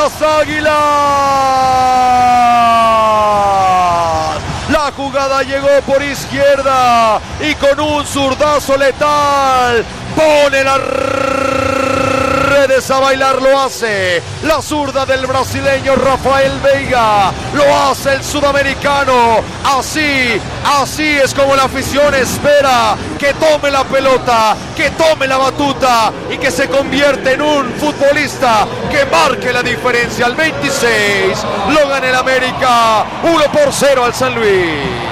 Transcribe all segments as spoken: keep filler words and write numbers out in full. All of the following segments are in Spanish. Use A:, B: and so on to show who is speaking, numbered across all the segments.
A: las Águilas. La jugada llegó por izquierda y con un zurdazo letal pone la redes a bailar, lo hace la zurda del brasileño Rafael Veiga, lo hace el sudamericano. Así, así es como la afición espera que tome la pelota, que tome la batuta y que se convierte en un futbolista que marque la diferencia. Al veintiséis lo gana el América, uno por cero al San Luis.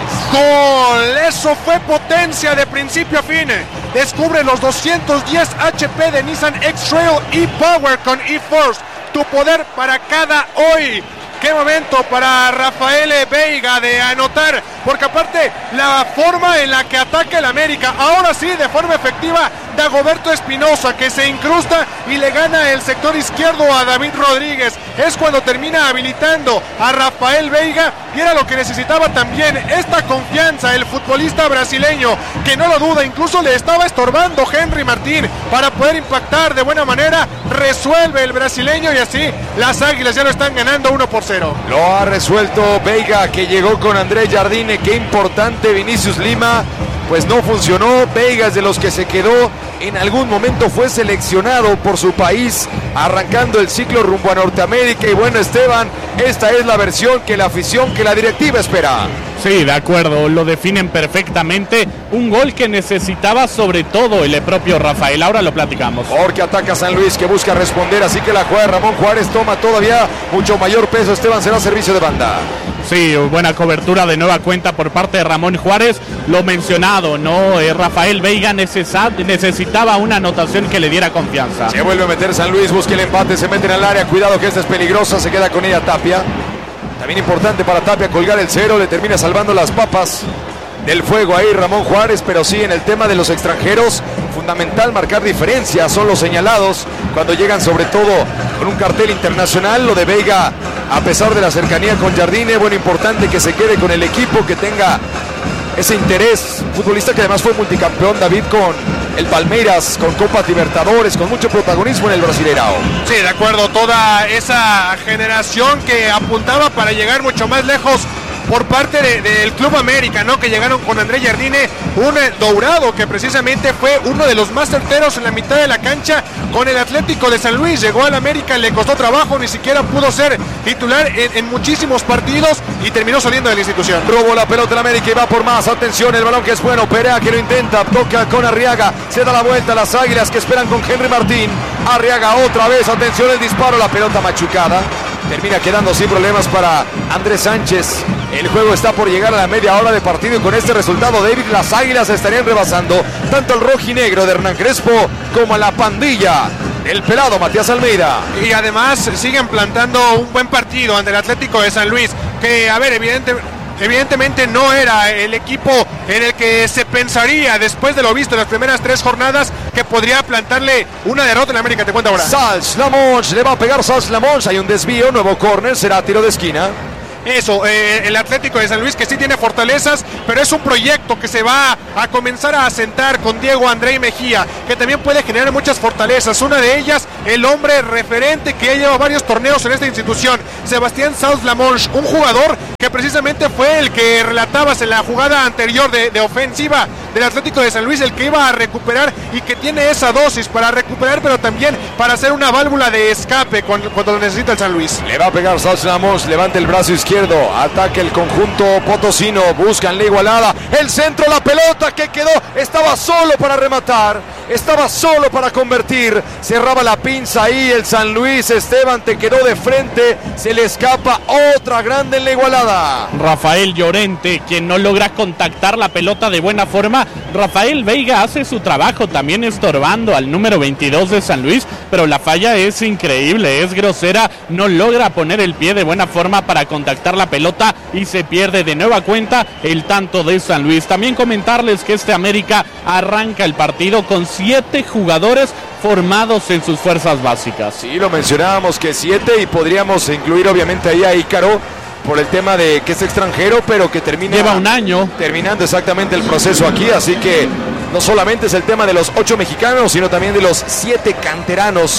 B: Gol, eso fue potencia de principio a fin. Descubre los doscientos diez H P de Nissan X-Trail e-Power con e-Force. Tu poder para cada hoy. Qué momento para Rafael Veiga de anotar, porque aparte la forma en la que ataca el América, ahora sí de forma efectiva, Dagoberto Espinosa, que se incrusta y le gana el sector izquierdo a David Rodríguez, es cuando termina habilitando a Rafael Veiga, y era lo que necesitaba también, esta confianza, el futbolista brasileño, que no lo duda, incluso le estaba estorbando Henry Martín para poder impactar de buena manera, resuelve el brasileño y así las Águilas ya lo están ganando uno por cero.
A: Lo ha resuelto Veiga, que llegó con Andrés Jardine. Qué importante. Vinicius Lima pues no funcionó. Veiga es de los que se quedó. En algún momento fue seleccionado por su país, arrancando el ciclo rumbo a Norteamérica. Y bueno, Esteban, esta es la versión que la afición, que la directiva espera.
C: Sí, de acuerdo, lo definen perfectamente. Un gol que necesitaba sobre todo el propio Rafael. Ahora lo platicamos.
A: Porque ataca San Luis, que busca responder, así que la jugada de Ramón Juárez toma todavía mucho mayor peso. Esteban, será servicio de banda.
C: Sí, buena cobertura de nueva cuenta por parte de Ramón Juárez. Lo mencionado, ¿no? Eh, Rafael Veiga necesitaba una anotación que le diera confianza.
A: Se vuelve a meter San Luis, busca el empate, se meten al área. Cuidado que esta es peligrosa, se queda con ella Tapia. También importante para Tapia colgar el cero, le termina salvando las papas del fuego ahí Ramón Juárez, pero sí en el tema de los extranjeros, fundamental marcar diferencias, son los señalados cuando llegan sobre todo con un cartel internacional. Lo de Veiga, a pesar de la cercanía con Jardine, bueno, importante que se quede con el equipo, que tenga ese interés, futbolista que además fue multicampeón, David, con el Palmeiras, con Copa Libertadores, con mucho protagonismo en el Brasileirao.
B: Sí, de acuerdo, toda esa generación que apuntaba para llegar mucho más lejos por parte de, del Club América, ¿no? Que llegaron con Andrés Jardine, un eh, Dourado que precisamente fue uno de los más certeros en la mitad de la cancha con el Atlético de San Luis. Llegó al América, le costó trabajo, ni siquiera pudo ser titular en, en muchísimos partidos y terminó saliendo de la institución.
A: Robó la pelota el América y va por más. Atención, el balón que es bueno. Perea que lo intenta, toca con Arriaga, se da la vuelta a las Águilas que esperan con Henry Martín. Arriaga otra vez, atención el disparo, la pelota machucada. Termina quedando sin problemas para Andrés Sánchez. El juego está por llegar a la media hora de partido y con este resultado, David, las Águilas estarían rebasando tanto al rojinegro de Hernán Crespo como a la pandilla del pelado Matías Almeida.
B: Y además siguen plantando un buen partido ante el Atlético de San Luis, que a ver, evidentemente... Evidentemente no era el equipo en el que se pensaría, después de lo visto en las primeras tres jornadas, que podría plantarle una derrota en la América. Te cuento ahora.
A: Sals Lamons, le va a pegar Sals Lamons, hay un desvío, nuevo córner, será tiro de esquina.
B: Eso, eh, el Atlético de San Luis, que sí tiene fortalezas, pero es un proyecto que se va a comenzar a asentar con Diego André Mejía, que también puede generar muchas fortalezas. Una de ellas, el hombre referente que ya lleva varios torneos en esta institución, Sebastián Sals Lamons, un jugador que precisamente fue el que relatabas en la jugada anterior de, de ofensiva del Atlético de San Luis, el que iba a recuperar y que tiene esa dosis para recuperar, pero también para hacer una válvula de escape cuando, cuando lo necesita el San Luis.
A: Le va a pegar Sals Lamons, levanta el brazo izquierdo. Ataque el conjunto potosino, buscan la igualada, el centro, la pelota que quedó, estaba solo para rematar, estaba solo para convertir, cerraba la pinza ahí el San Luis. Esteban, te quedó de frente, se le escapa otra grande en la igualada.
C: Rafael Llorente, quien no logra contactar la pelota de buena forma. Rafael Veiga hace su trabajo también estorbando al número veintidós de San Luis, pero la falla es increíble, es grosera, no logra poner el pie de buena forma para contactar la pelota y se pierde de nueva cuenta el tanto de San Luis. También comentarles que este América arranca el partido con siete jugadores formados en sus fuerzas básicas.
A: Sí, lo mencionábamos que siete, y podríamos incluir obviamente ahí a Ícaro por el tema de que es extranjero, pero que termina
C: lleva un año
A: terminando exactamente el proceso aquí, así que no solamente es el tema de los ocho mexicanos, sino también de los siete canteranos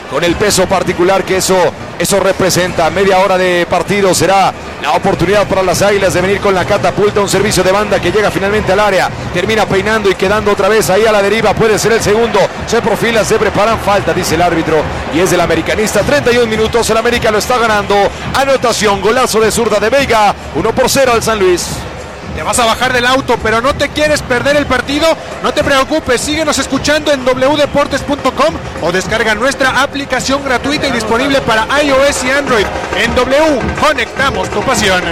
A: con el peso particular que eso, eso representa. Media hora de partido será la oportunidad para las Águilas de venir con la catapulta, un servicio de banda que llega finalmente al área, termina peinando y quedando otra vez ahí a la deriva, puede ser el segundo, se profilan, se preparan, falta, dice el árbitro, y es del americanista. Treinta y un minutos, el América lo está ganando, anotación, golazo de zurda de Veiga, uno por cero al San Luis.
B: Te vas a bajar del auto, pero no te quieres perder el partido, no te preocupes, síguenos escuchando en doble u deportes punto com o descarga nuestra aplicación gratuita y disponible para iOS y Android. En W, conectamos tu pasión.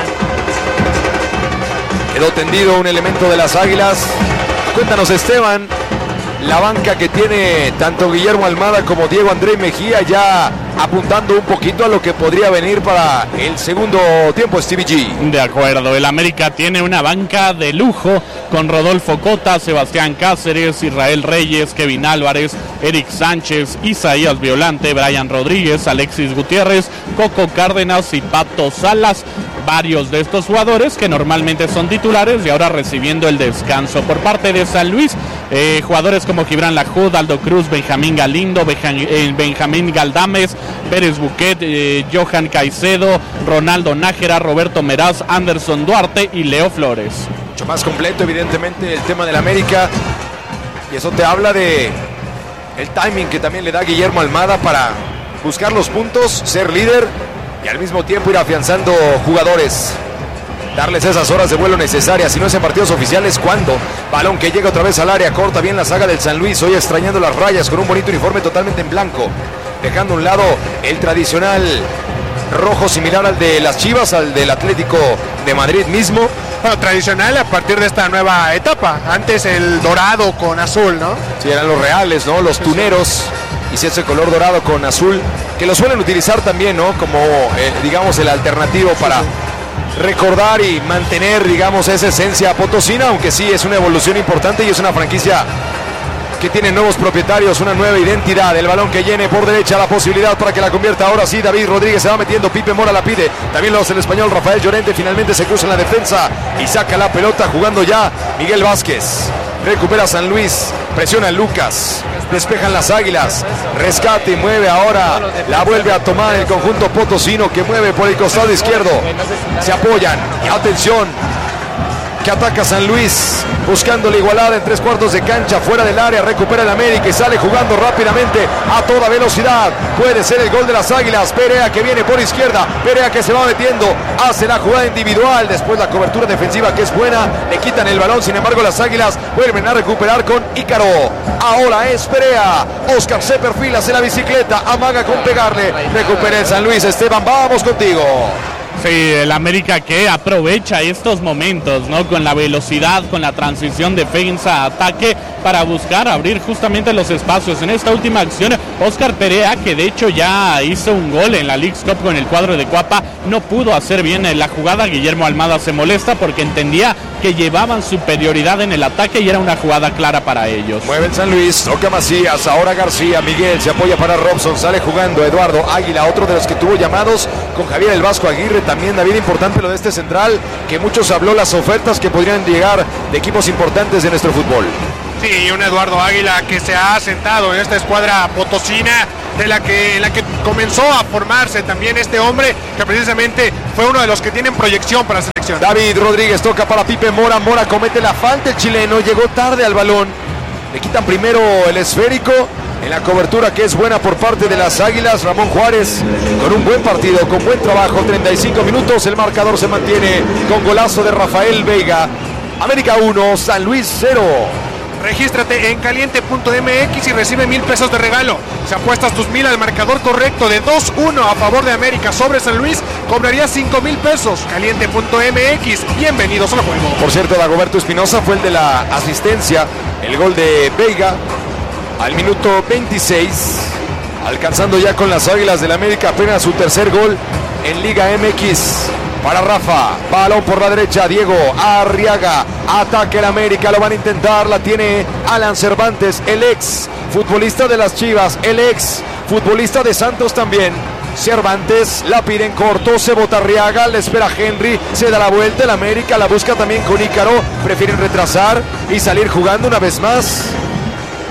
A: Quedó tendido un elemento de las Águilas. Cuéntanos, Esteban, la banca que tiene tanto Guillermo Almada como Diego André Mejía ya apuntando un poquito a lo que podría venir para el segundo tiempo, Stevie G.
C: De acuerdo, el América tiene una banca de lujo con Rodolfo Cota, Sebastián Cáceres, Israel Reyes, Kevin Álvarez, Eric Sánchez, Isaías Violante, Brian Rodríguez, Alexis Gutiérrez, Coco Cárdenas y Pato Salas. Varios de estos jugadores que normalmente son titulares y ahora recibiendo el descanso. Por parte de San Luis, eh, jugadores como Gibran Lahoud, Aldo Cruz, Benjamín Galindo, Benja- eh, Benjamín Galdames, Pérez Buquet, eh, Johan Caicedo, Ronaldo Nájera, Roberto Meraz, Anderson Duarte y Leo Flores.
A: Mucho más completo, evidentemente, el tema del América. Y eso te habla de el timing que también le da Guillermo Almada para buscar los puntos, ser líder y al mismo tiempo ir afianzando jugadores. Darles esas horas de vuelo necesarias, si no es en partidos oficiales, ¿cuándo? Balón que llega otra vez al área, corta bien la saga del San Luis, hoy extrañando las rayas con un bonito uniforme totalmente en blanco, dejando a un lado el tradicional rojo similar al de las Chivas, al del Atlético de Madrid mismo.
B: Bueno, tradicional a partir de esta nueva etapa, antes el dorado con azul, ¿no?
A: Sí, eran los reales, ¿no? Los tuneros, y si ese color dorado con azul, que lo suelen utilizar también, ¿no? Como, eh, digamos, el alternativo para recordar y mantener, digamos, esa esencia potosina, aunque sí es una evolución importante y es una franquicia que tiene nuevos propietarios, una nueva identidad. El balón que llene por derecha, la posibilidad para que la convierta ahora sí. David Rodríguez se va metiendo, Pipe Mora la pide, también lo hace el español Rafael Llorente, finalmente se cruza en la defensa y saca la pelota jugando ya Miguel Vázquez. Recupera San Luis, presiona Lucas, despejan las Águilas, rescate y mueve ahora, la vuelve a tomar el conjunto potosino que mueve por el costado izquierdo, se apoyan y atención, que ataca San Luis, buscando la igualada en tres cuartos de cancha, fuera del área, recupera el América y sale jugando rápidamente a toda velocidad, puede ser el gol de las Águilas. Perea que viene por izquierda, Perea que se va metiendo, hace la jugada individual, después la cobertura defensiva que es buena, le quitan el balón, sin embargo las Águilas vuelven a recuperar con Ícaro, ahora es Perea, Oscar se perfila, hace la bicicleta, amaga con pegarle, recupera el San Luis. Esteban, vamos contigo.
C: Sí, el América que aprovecha estos momentos, ¿no? Con la velocidad, con la transición defensa-ataque para buscar abrir justamente los espacios. En esta última acción, Oscar Perea, que de hecho ya hizo un gol en la Leagues Cup con el cuadro de Cuapa, no pudo hacer bien la jugada. Guillermo Almada se molesta porque entendía que llevaban superioridad en el ataque y era una jugada clara para ellos.
A: Mueve el San Luis, toca Macías, ahora García, Miguel se apoya para Robson, sale jugando Eduardo Águila, otro de los que tuvo llamados con Javier el Vasco Aguirre. También, David, importante lo de este central, que muchos habló las ofertas que podrían llegar de equipos importantes de nuestro fútbol.
B: Sí, un Eduardo Águila que se ha sentado en esta escuadra potosina, de la que, en la que comenzó a formarse también este hombre, que precisamente fue uno de los que tienen proyección para la selección.
A: David Rodríguez toca para Pipe Mora, Mora comete la falta, el chileno llegó tarde al balón, le quitan primero el esférico, en la cobertura que es buena por parte de las Águilas. Ramón Juárez con un buen partido, con buen trabajo, treinta y cinco minutos, el marcador se mantiene con golazo de Rafael Veiga. América uno, San Luis cero.
B: Regístrate en caliente punto m x y recibe mil pesos de regalo. Si apuestas tus mil al marcador correcto de dos uno a favor de América sobre San Luis, cobrarías cinco mil pesos. caliente punto m x, bienvenidos al juego.
A: Por cierto, Dagoberto Espinosa fue el de la asistencia, el gol de Veiga al minuto veintiséis, alcanzando ya con las Águilas del América apenas su tercer gol en Liga M X. Para Rafa, balón por la derecha, Diego Arriaga, ataque el América, lo van a intentar, la tiene Alan Cervantes, el ex futbolista de las Chivas, el ex futbolista de Santos también. Cervantes, la piden corto, se bota Arriaga, le espera Henry, se da la vuelta, el América la busca también con Ícaro, prefieren retrasar y salir jugando una vez más.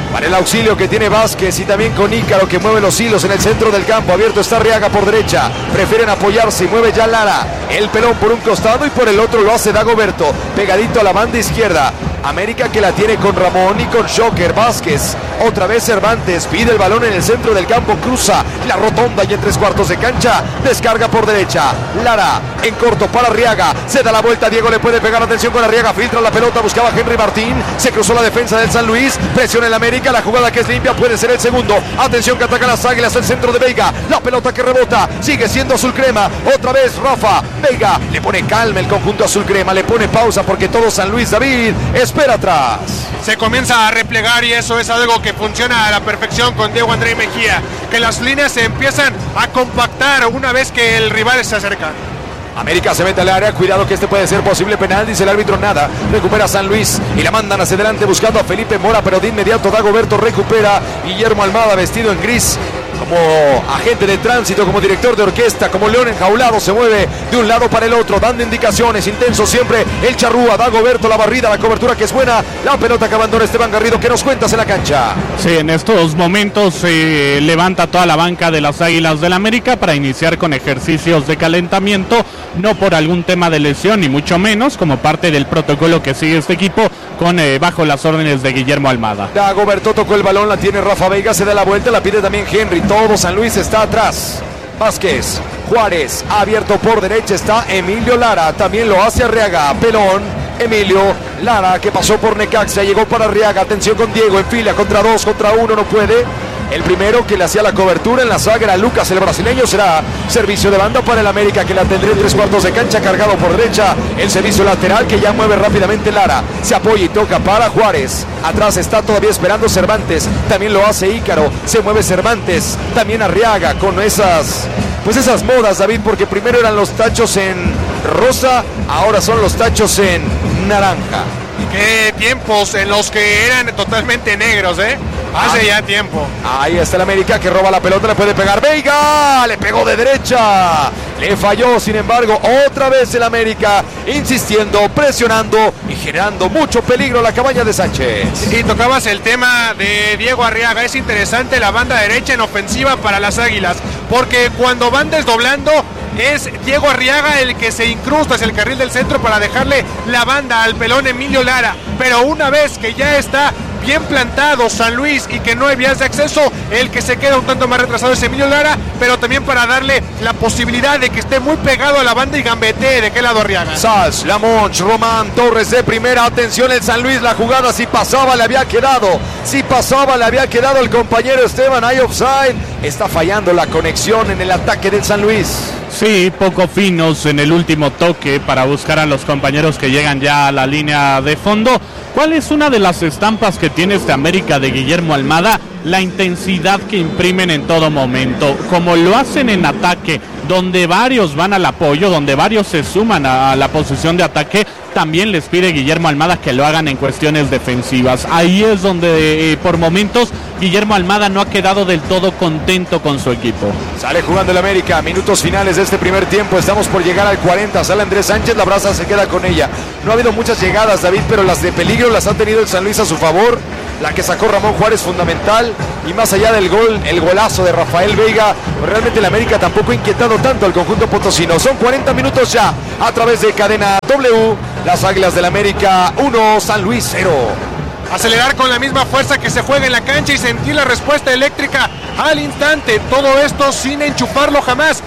A: Para el auxilio que tiene Vázquez y también con Ícaro que mueve los hilos en el centro del campo. Abierto está Arriaga por derecha. Prefieren apoyarse y mueve ya Lara. El pelón por un costado y por el otro lo hace Dagoberto. Pegadito a la banda izquierda. América que la tiene con Ramón y con Shocker. Vázquez, otra vez Cervantes, pide el balón en el centro del campo, cruza la rotonda y en tres cuartos de cancha, descarga por derecha, Lara en corto para Arriaga, se da la vuelta, Diego le puede pegar, atención con Arriaga, filtra la pelota, buscaba Henry Martín, se cruzó la defensa del San Luis, presiona el América, la jugada que es limpia puede ser el segundo, atención que atacan las Águilas, el centro de Veiga, la pelota que rebota, sigue siendo azul crema, otra vez Rafa, Veiga, le pone calma el conjunto azul crema, le pone pausa porque todo San Luis, David, espera atrás.
B: Se comienza a replegar y eso es algo que funciona a la perfección con Diego André Mejía, que las líneas se empiezan a compactar una vez que el rival se acerca.
A: América se mete al área, cuidado que este puede ser posible penal, dice el árbitro, nada, recupera San Luis y la mandan hacia adelante buscando a Felipe Mora, pero de inmediato Dagoberto recupera, Guillermo Almada vestido en gris, como agente de tránsito, como director de orquesta, como león enjaulado, se mueve de un lado para el otro, dando indicaciones, intenso siempre el charrúa, Dagoberto, la barrida, la cobertura que es buena, la pelota que abandona Esteban Garrido, ¿qué nos cuentas en la cancha?
C: Sí, en estos momentos se eh, levanta toda la banca de las Águilas del América para iniciar con ejercicios de calentamiento, no por algún tema de lesión, ni mucho menos, como parte del protocolo que sigue este equipo, con eh, bajo las órdenes de Guillermo Almada.
A: Dagoberto tocó el balón, la tiene Rafa Veiga, se da la vuelta, la pide también Henry, todo San Luis está atrás. Vázquez, Juárez, abierto por derecha está Emilio Lara, también lo hace Arriaga, pelón, Emilio Lara que pasó por Necaxa, llegó para Arriaga, atención con Diego, en fila, contra dos, contra uno, no puede. El primero que le hacía la cobertura en la saga era Lucas, el brasileño, será servicio de banda para el América que la tendrá en tres cuartos de cancha, cargado por derecha, el servicio lateral que ya mueve rápidamente Lara, se apoya y toca para Juárez, atrás está todavía esperando Cervantes, también lo hace Ícaro, se mueve Cervantes, también Arriaga con esas, pues esas modas, David, porque primero eran los tachos en rosa, ahora son los tachos en naranja.
B: Qué tiempos en los que eran totalmente negros, ¿eh? Hace ya tiempo.
A: Ahí está el América que roba la pelota, le puede pegar Veiga, le pegó de derecha, le falló, sin embargo, otra vez el América insistiendo, presionando y generando mucho peligro la cabaña de Sánchez.
B: Y tocabas el tema de Diego Arriaga, es interesante la banda derecha en ofensiva para las Águilas, porque cuando van desdoblando es Diego Arriaga el que se incrusta hacia el carril del centro para dejarle la banda al pelón Emilio Lara, pero una vez que ya está bien plantado San Luis y que no hay vías de acceso, el que se queda un tanto más retrasado es Emilio Lara, pero también para darle la posibilidad de que esté muy pegado a la banda y gambetee de qué lado Arriaga.
A: Sals, Lamonch, Román, Torres de primera, atención el San Luis, la jugada si pasaba le había quedado, si pasaba le había quedado el compañero Esteban, hay offside, está fallando la conexión en el ataque del San Luis.
C: Sí, poco finos en el último toque para buscar a los compañeros que llegan ya a la línea de fondo. ¿Cuál es una de las estampas que tiene este América de Guillermo Almada? La intensidad que imprimen en todo momento, como lo hacen en ataque, donde varios van al apoyo, donde varios se suman a la posición de ataque, también les pide Guillermo Almada que lo hagan en cuestiones defensivas. Ahí es donde eh, por momentos Guillermo Almada no ha quedado del todo contento con su equipo.
A: Sale jugando el América, minutos finales de este primer tiempo, estamos por llegar al cuarenta, sale Andrés Sánchez, la brasa se queda con ella. No ha habido muchas llegadas, David, pero las de peligro las ha tenido el San Luis a su favor. La que sacó Ramón Juárez fundamental, y más allá del gol, el golazo de Rafael Veiga, realmente el América tampoco ha inquietado tanto al conjunto potosino. Son cuarenta minutos ya a través de Cadena W, las Águilas del América uno, San Luis cero.
B: Acelerar con la misma fuerza que se juega en la cancha y sentir la respuesta eléctrica al instante, todo esto sin enchufarlo jamás.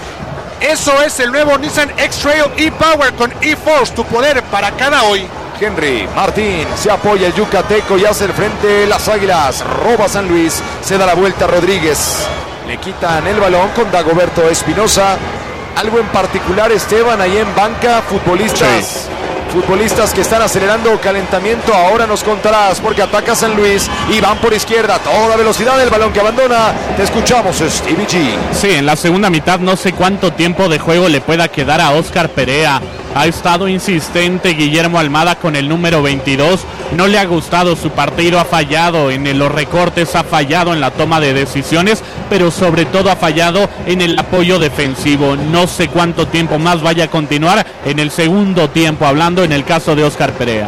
B: Eso es el nuevo Nissan X-Trail e-Power con e-Force, tu poder para cada hoy.
A: Henry Martín se apoya el yucateco y hace el frente las Águilas, roba San Luis, se da la vuelta Rodríguez, le quitan el balón con Dagoberto Espinosa. Algo en particular, Esteban, ahí en banca, futbolistas sí. Futbolistas que están acelerando calentamiento, ahora nos contarás porque ataca San Luis y van por izquierda, toda velocidad del balón que abandona. Te escuchamos, Stevie G.
C: Sí, en la segunda mitad no sé cuánto tiempo de juego le pueda quedar a Óscar Perea. Ha estado insistente Guillermo Almada con el número veintidós, no le ha gustado su partido, ha fallado en los recortes, ha fallado en la toma de decisiones, pero sobre todo ha fallado en el apoyo defensivo. No sé cuánto tiempo más vaya a continuar en el segundo tiempo, hablando en el caso de Óscar Perea.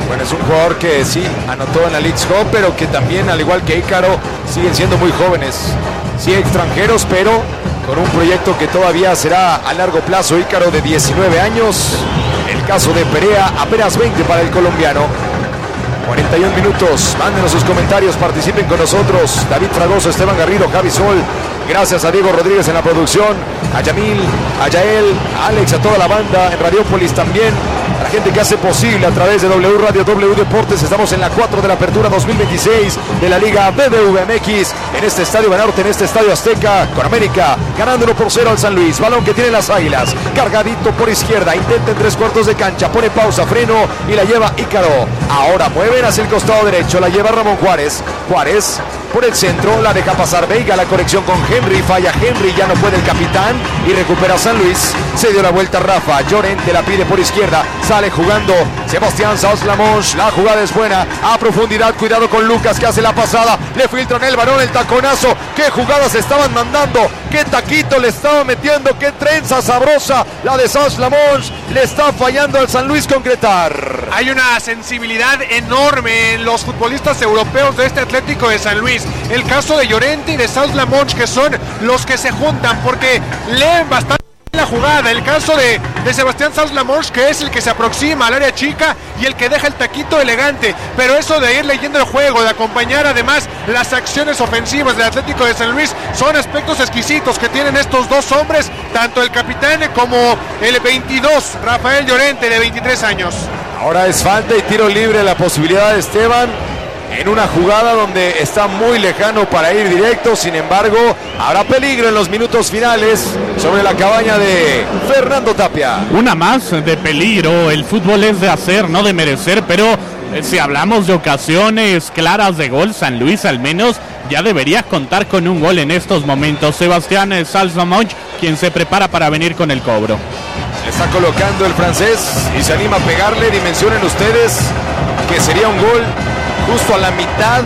A: Bueno, es un jugador que sí anotó en la Leagues Cup, pero que también, al igual que Ícaro, siguen siendo muy jóvenes. Sí, extranjeros, pero con un proyecto que todavía será a largo plazo. Ícaro de diecinueve años. El caso de Perea, apenas veinte para el colombiano. cuarenta y un minutos. Mándenos sus comentarios, participen con nosotros. David Fragoso, Esteban Garrido, Javi Sol. Gracias a Diego Rodríguez en la producción, a Yamil, a Yael, a Alex, a toda la banda en Radiópolis también, a la gente que hace posible a través de W Radio, W Deportes. Estamos en la cuatro de la apertura dos mil veintiséis de la Liga B B V M X en este Estadio Banorte, en este Estadio Azteca, con América ganando uno por cero al San Luis. Balón que tiene las Águilas, cargadito por izquierda, intenta en tres cuartos de cancha, pone pausa, freno y la lleva Ícaro. Ahora mueven hacia el costado derecho, la lleva Ramón Juárez. Juárez por el centro, la deja pasar Veiga, la conexión con Henry, falla Henry, ya no puede el capitán y recupera San Luis. Se dio la vuelta Rafa, Llorente la pide por izquierda, sale jugando Sebastián Saus-Lamonge, la jugada es buena, a profundidad, cuidado con Lucas que hace la pasada, le filtran el balón, el taconazo, qué jugadas estaban mandando, qué taquito le estaba metiendo, qué trenza sabrosa la de Saus-Lamonge, le está fallando al San Luis concretar.
B: Hay una sensibilidad enorme en los futbolistas europeos de este Atlético de San Luis. El caso de Llorente y de Saus-Lamonge, que son los que se juntan porque leen bastante la jugada. El caso de, de Sebastián Saus-Lamonge, que es el que se aproxima al área chica y el que deja el taquito elegante, pero eso de ir leyendo el juego, de acompañar además las acciones ofensivas del Atlético de San Luis, son aspectos exquisitos que tienen estos dos hombres, tanto el capitán como el veintidós, Rafael Llorente, de veintitrés años.
A: Ahora es falta y tiro libre, la posibilidad de Esteban en una jugada donde está muy lejano para ir directo. Sin embargo, habrá peligro en los minutos finales sobre la cabaña de Fernando Tapia.
C: Una más de peligro. El fútbol es de hacer, no de merecer, pero eh, si hablamos de ocasiones claras de gol, San Luis al menos ya debería contar con un gol en estos momentos. Sebastián eh, Saus-Lamonge, quien se prepara para venir con el cobro.
A: Le está colocando el francés y se anima a pegarle. Dimensionen ustedes que sería un gol justo a la mitad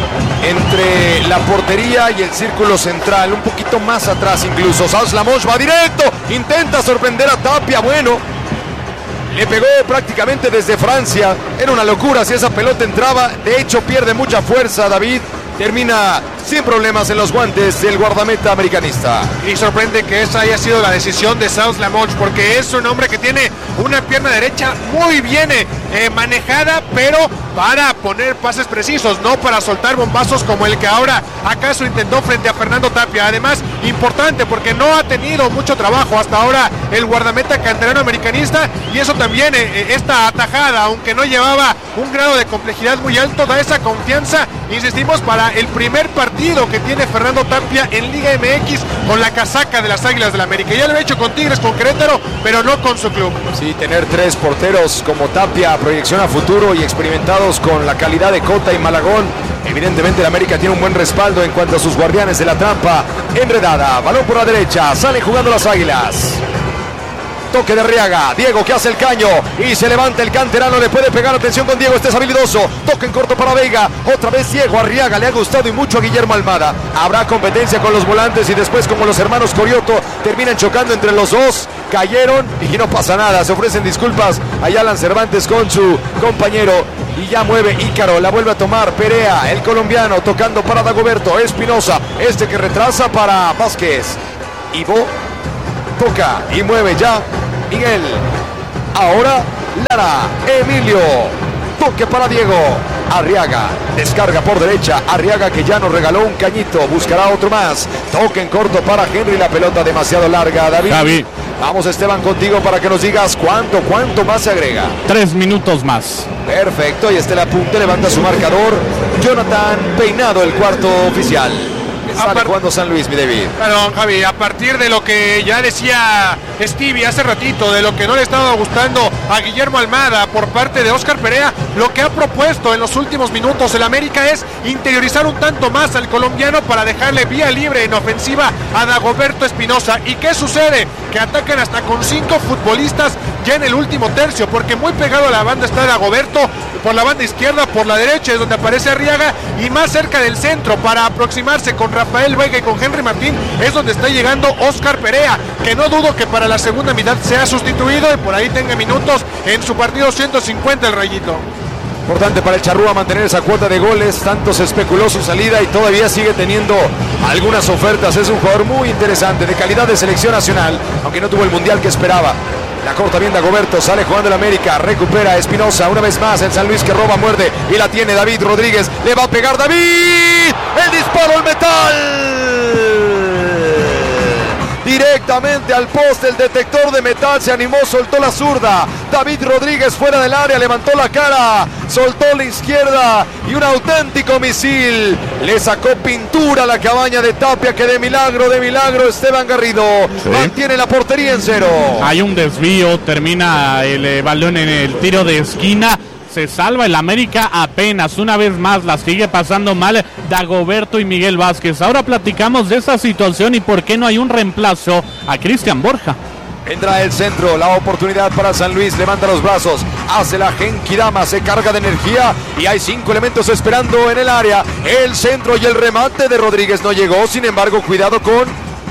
A: entre la portería y el círculo central, un poquito más atrás incluso. Saus-Lamonge va directo, intenta sorprender a Tapia, bueno, le pegó prácticamente desde Francia, era una locura si esa pelota entraba, de hecho pierde mucha fuerza David, termina sin problemas en los guantes del guardameta americanista.
B: Y sorprende que esa haya sido la decisión de Saus-Lamonge, porque es un hombre que tiene una pierna derecha muy bien eh, manejada, pero para poner pases precisos, no para soltar bombazos como el que ahora acaso intentó frente a Fernando Tapia. Además, importante porque no ha tenido mucho trabajo hasta ahora el guardameta canterano americanista, y eso también, eh, esta atajada, aunque no llevaba un grado de complejidad muy alto, da esa confianza, insistimos, para el primer partido que tiene Fernando Tapia en Liga M X con la casaca de las Águilas del la América. Ya lo ha hecho con Tigres, con Querétaro, pero no con su club.
A: Sí, tener tres porteros como Tapia, proyección a futuro y experimentados con la calidad de Cota y Malagón. Evidentemente el América tiene un buen respaldo en cuanto a sus guardianes de la trampa. Enredada, balón por la derecha, salen jugando las Águilas. Toque de Arriaga, Diego que hace el caño y se levanta el canterano, le puede pegar, atención con Diego, este es habilidoso, toque en corto para Veiga, otra vez Diego Arriaga, le ha gustado y mucho a Guillermo Almada. Habrá competencia con los volantes y después, como los hermanos Corioto, terminan chocando entre los dos, cayeron y no pasa nada, se ofrecen disculpas a Alan Cervantes con su compañero y ya mueve Ícaro, la vuelve a tomar Perea, el colombiano, tocando para Dagoberto, Espinosa, este que retrasa para Vázquez, Ivo toca y mueve ya Miguel, ahora Lara, Emilio, toque para Diego, Arriaga, descarga por derecha, Arriaga que ya nos regaló un cañito, buscará otro más, toque en corto para Henry, la pelota demasiado larga, David.
C: Javi.
A: Vamos Esteban contigo para que nos digas cuánto, cuánto más se agrega.
C: Tres minutos más.
A: Perfecto, y este el apunte, levanta su marcador, Jonathan Peinado, el cuarto oficial. Sale jugando San Luis, mi David.
B: Perdón, Javi, a partir de lo que ya decía Stevie hace ratito, de lo que no le estaba gustando a Guillermo Almada por parte de Óscar Perea, lo que ha propuesto en los últimos minutos el América es interiorizar un tanto más al colombiano para dejarle vía libre en ofensiva a Dagoberto Espinosa. ¿Y qué sucede? Que atacan hasta con cinco futbolistas ya en el último tercio, porque muy pegado a la banda está Dagoberto, por la banda izquierda, por la derecha es donde aparece Arriaga, y más cerca del centro para aproximarse con Rafael Veiga y con Henry Martín es donde está llegando Óscar Perea, que no dudo que para la segunda mitad sea sustituido y por ahí tenga minutos en su partido ciento cincuenta el Rayito.
A: Importante para el Charrúa mantener esa cuota de goles. Tanto se especuló su salida y todavía sigue teniendo algunas ofertas. Es un jugador muy interesante, de calidad de selección nacional, aunque no tuvo el mundial que esperaba. La corta bien Dagoberto, sale jugando el América, recupera Espinosa, una vez más el San Luis que roba, muerde y la tiene David Rodríguez. Le va a pegar David. El disparo al metal. Directamente al poste, el detector de metal se animó, soltó la zurda. David Rodríguez fuera del área, levantó la cara, soltó la izquierda y un auténtico misil. Le sacó pintura a la cabaña de Tapia, que de milagro, de milagro Esteban Garrido sí. mantiene la portería en cero.
C: Hay un desvío, termina el eh, balón en el tiro de esquina. Se salva el América apenas, una vez más la sigue pasando mal Dagoberto y Miguel Vázquez. Ahora platicamos de esa situación y por qué no hay un reemplazo a Cristian Borja.
A: Entra el centro, la oportunidad para San Luis, levanta los brazos, hace la genkidama, se carga de energía y hay cinco elementos esperando en el área. El centro y el remate de Rodríguez no llegó, sin embargo, cuidado con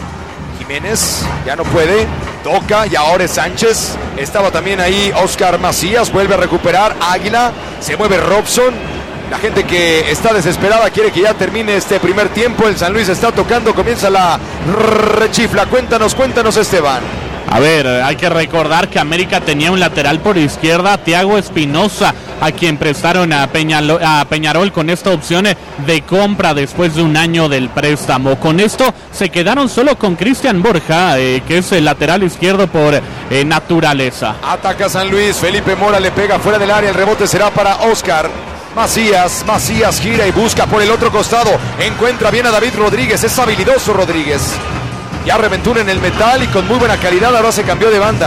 A: Jiménez, ya no puede. Toca y ahora es Sánchez. Estaba también ahí Oscar Macías. Vuelve a recuperar Águila. Se mueve Robson. La gente que está desesperada quiere que ya termine este primer tiempo. El San Luis está tocando. Comienza la rechifla. Cuéntanos, cuéntanos, Esteban.
C: A ver, hay que recordar que América tenía un lateral por izquierda, Thiago Espinosa, a quien prestaron a, Peñalo, a Peñarol con esta opción de compra después de un año del préstamo. Con esto se quedaron solo con Cristian Borja, eh, que es el lateral izquierdo por eh, naturaleza.
A: Ataca San Luis, Felipe Mora le pega fuera del área, el rebote será para Oscar Macías. Macías gira y busca por el otro costado, encuentra bien a David Rodríguez, es habilidoso Rodríguez. Ya reventura en el metal y con muy buena calidad, ahora se cambió de banda.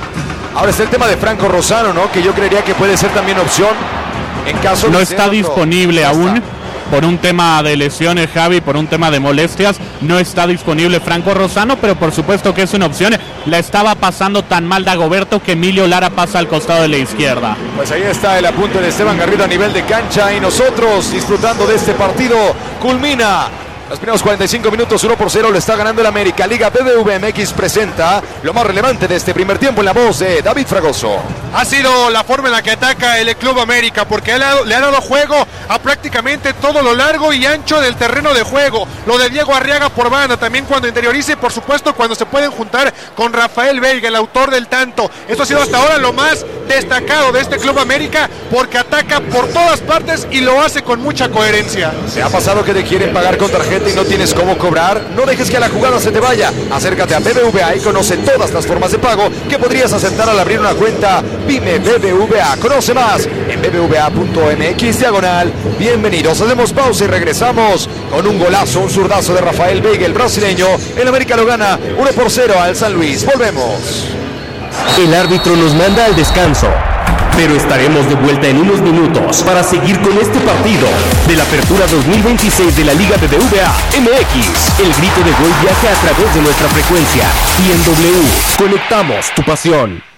A: Ahora está el tema de Franco Rosano, ¿no? Que yo creería que puede ser también opción en caso de...
C: No está disponible aún por un tema de lesiones, Javi, por un tema de molestias. No está disponible Franco Rosano, pero por supuesto que es una opción. La estaba pasando tan mal Dagoberto que Emilio Lara pasa al costado de la izquierda.
A: Pues ahí está el apunte de Esteban Garrido a nivel de cancha y nosotros disfrutando de este partido. Culmina los primeros cuarenta y cinco minutos, uno por cero lo está ganando el América. Liga B B V M X presenta lo más relevante de este primer tiempo en la voz de David Fragoso.
B: Ha sido la forma en la que ataca el Club América, porque le ha, le ha dado juego a prácticamente todo lo largo y ancho del terreno de juego. Lo de Diego Arriaga por banda, también cuando interioriza y por supuesto cuando se pueden juntar con Rafael Veiga, el autor del tanto. Esto ha sido hasta ahora lo más destacado de este Club América, porque ataca por todas partes y lo hace con mucha coherencia.
A: ¿Te ha pasado que te quieren pagar con tarjeta y no tienes cómo cobrar? No dejes que a la jugada se te vaya. Acércate a B B V A y conoce todas las formas de pago que podrías aceptar al abrir una cuenta Pyme B B V A. Conoce más en b b v a punto m x diagonal. Bienvenidos, hacemos pausa y regresamos con un golazo, un zurdazo de Rafael Veiga, el brasileño. El América lo gana uno por cero al San Luis. Volvemos.
D: El árbitro nos manda al descanso, pero estaremos de vuelta en unos minutos para seguir con este partido de la Apertura dos mil veintiséis de la Liga B B V A M X. El grito de gol viaja a través de nuestra frecuencia y en W conectamos tu pasión.